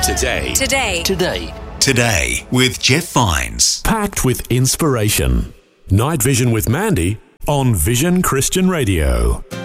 Today with Jeff Vines. Packed with inspiration. Night Vision with Mandy on Vision Christian Radio.